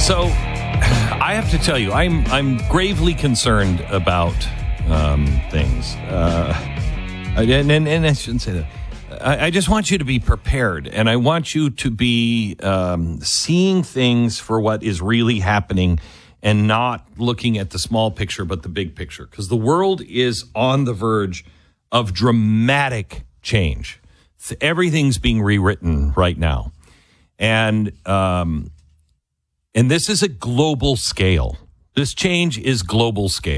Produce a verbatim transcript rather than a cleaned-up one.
So I have to tell you, I'm I'm gravely concerned about um, things, uh, and, and and I shouldn't say that. I, I just want you to be prepared, and I want you to be um, seeing things for what is really happening, and not looking at the small picture but the big picture, because the world is on the verge of dramatic change. Everything's being rewritten right now, and um, and this is a global scale. This change is global scale.